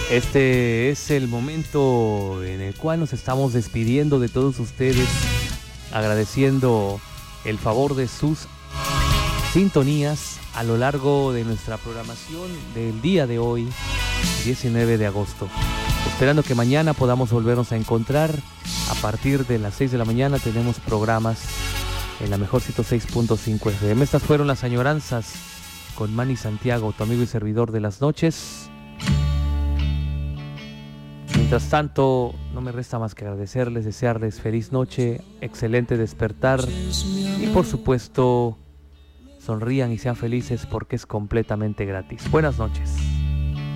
Este es el momento en el cual nos estamos despidiendo de todos ustedes, agradeciendo el favor de sus sintonías a lo largo de nuestra programación del día de hoy, 19 de agosto. Esperando que mañana podamos volvernos a encontrar. A partir de las 6 de la mañana tenemos programas en la mejor 106.5 FM. Estas fueron las añoranzas con Manny Santiago, tu amigo y servidor de las noches. Mientras tanto, no me resta más que agradecerles, desearles feliz noche, excelente despertar y por supuesto, sonrían y sean felices porque es completamente gratis. Buenas noches.